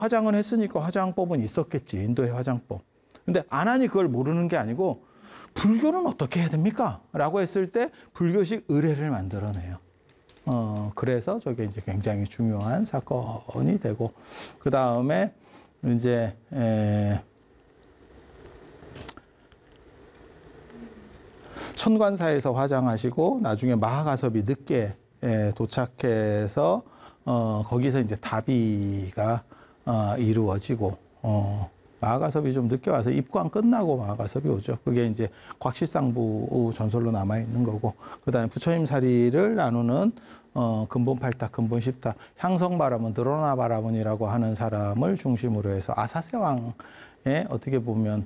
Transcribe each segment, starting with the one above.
화장은 했으니까 화장법은 있었겠지. 인도의 화장법. 근데 안 하니 그걸 모르는 게 아니고 불교는 어떻게 해야 됩니까? 라고 했을 때 불교식 의례를 만들어내요. 그래서 저게 이제 굉장히 중요한 사건이 되고, 그 다음에 이제, 천관사에서 화장하시고, 나중에 마하가섭이 늦게 도착해서, 거기서 이제 다비가 이루어지고, 마하가섭이 좀 늦게 와서 입관 끝나고 마하가섭이 오죠. 그게 이제 곽실상부 전설로 남아있는 거고, 그 다음에 부처님 사리를 나누는 근본팔탁, 근본십탁, 향성바라문, 드러나바라문이라고 하는 사람을 중심으로 해서 아사세왕의 어떻게 보면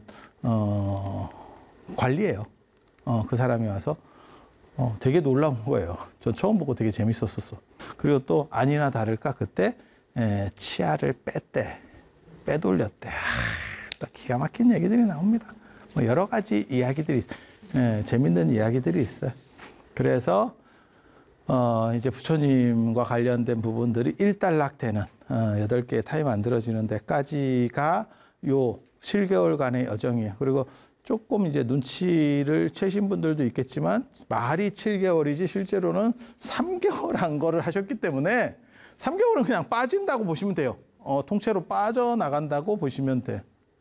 관리예요. 그 사람이 와서 되게 놀라운 거예요. 전 처음 보고 되게 재밌었었어. 그리고 또 아니나 다를까 그때 치아를 빼돌렸대. 또 기가 막힌 얘기들이 나옵니다. 뭐 여러 가지 이야기들이, 재밌는 이야기들이 있어요. 그래서 이제 부처님과 관련된 부분들이 일단락되는 8개의 타이 만들어지는 데까지가 요 7개월간의 여정이에요. 그리고 조금 이제 눈치를 채신 분들도 있겠지만 말이 7개월이지 실제로는 3개월 한 거를 하셨기 때문에 3개월은 그냥 빠진다고 보시면 돼요. 통째로 빠져나간다고 보시면 돼.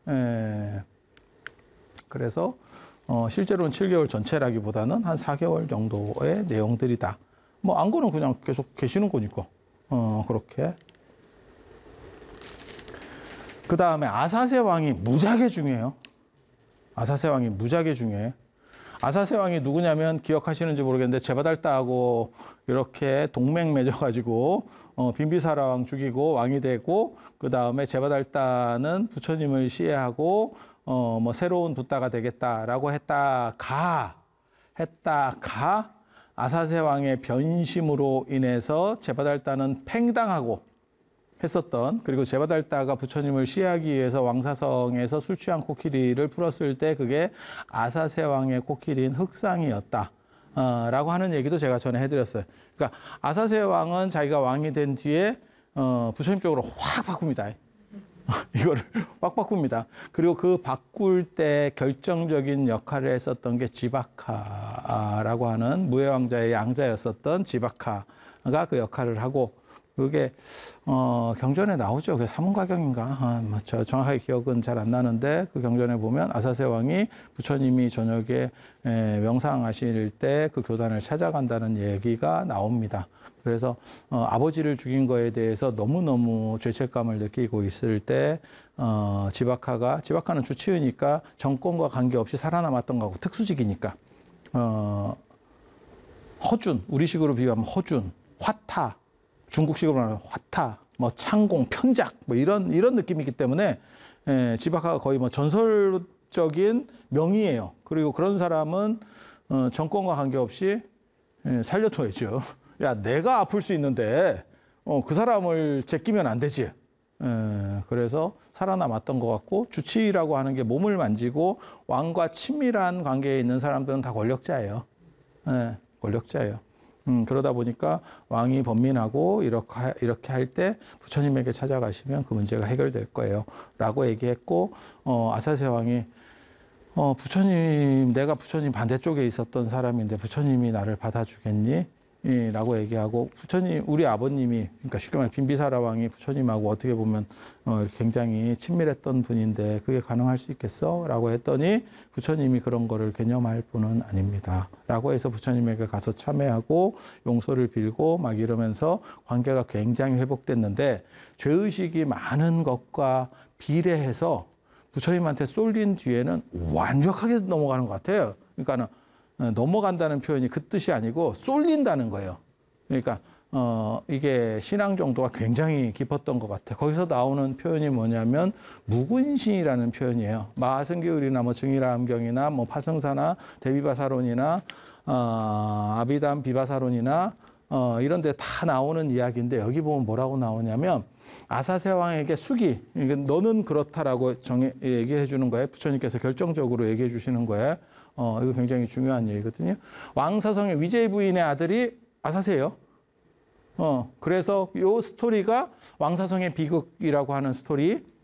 그래서 실제로는 7개월 전체라기보다는 한 4개월 정도의 내용들이다. 뭐 안거는 그냥 계속 계시는 거니까. 그렇게. 그 다음에 아사세 왕이 무지하게 중요해요. 아사세 왕이 무지하게 중요해. 아사세 왕이 누구냐면 기억하시는지 모르겠는데 제바달타하고 이렇게 동맹 맺어가지고 빈비사라 왕 죽이고 왕이 되고, 그 다음에 제바달타는 부처님을 시해하고 뭐 새로운 붓다가 되겠다라고 했다가 아사세 왕의 변심으로 인해서 제바달타는 팽당하고 했었던, 그리고 제바달타가 부처님을 시해하기 위해서 왕사성에서 술 취한 코끼리를 풀었을 때 그게 아사세 왕의 코끼리인 흑상이었다 라고 하는 얘기도 제가 전에 해드렸어요. 그러니까 아사세 왕은 자기가 왕이 된 뒤에 부처님 쪽으로 확 바꿉니다. 이거를 확 바꿉니다. 그리고 그 바꿀 때 결정적인 역할을 했었던 게 지바카라고 하는 무해왕자의 양자였었던 지바카가 그 역할을 하고, 그게 경전에 나오죠. 그게 사문가경인가? 뭐 저 정확하게 기억은 잘 안 나는데 그 경전에 보면 아사세 왕이 부처님이 저녁에 명상하실 때 그 교단을 찾아간다는 얘기가 나옵니다. 그래서 아버지를 죽인 거에 대해서 너무너무 죄책감을 느끼고 있을 때 지바카는 주치의니까 정권과 관계없이 살아남았던 거하고 특수직이니까 허준, 우리식으로 비유하면 허준, 화타, 중국식으로 말하면 화타, 뭐 창공, 편작, 뭐 이런 느낌이기 때문에 지바카가 거의 뭐 전설적인 명의예요. 그리고 그런 사람은 정권과 관계없이 살려둬야죠. 야, 내가 아플 수 있는데 그 사람을 제끼면 안 되지. 그래서 살아남았던 것 같고, 주치의라고 하는 게 몸을 만지고 왕과 친밀한 관계에 있는 사람들은 다 권력자예요. 권력자예요. 그러다 보니까 왕이 번민하고 이렇게 할 때 부처님에게 찾아가시면 그 문제가 해결될 거예요 라고 얘기했고, 아사세 왕이 내가 부처님 반대쪽에 있었던 사람인데 부처님이 나를 받아주겠니? 라고 얘기하고, 우리 아버님이, 그러니까 쉽게 말해 빈비사라 왕이 부처님하고 어떻게 보면 굉장히 친밀했던 분인데 그게 가능할 수 있겠어? 라고 했더니 부처님이 그런 거를 개념할 분은 아닙니다 라고 해서 부처님에게 가서 참회하고 용서를 빌고 막 이러면서 관계가 굉장히 회복됐는데, 죄의식이 많은 것과 비례해서 부처님한테 쏠린 뒤에는 완벽하게 넘어가는 것 같아요. 그러니까는 넘어간다는 표현이 그 뜻이 아니고 쏠린다는 거예요. 그러니까 이게 신앙 정도가 굉장히 깊었던 것 같아요. 거기서 나오는 표현이 뭐냐면 무근신이라는 표현이에요. 마하승기을이나 뭐 증일암경이나 뭐 파승사나 대비바사론이나 아비담 비바사론이나 이런 데 다 나오는 이야기인데, 여기 보면 뭐라고 나오냐면 아사세 왕에게 숙이, 너는 그렇다라고 얘기해 주는 거예요. 부처님께서 결정적으로 얘기해 주시는 거예요. 이거 굉장히 중요한 얘기거든요. 왕사성의 위제이 부인의 아들이 아사세예요. 그래서 요 스토리가 왕사성의 비극이라고 하는 스토리.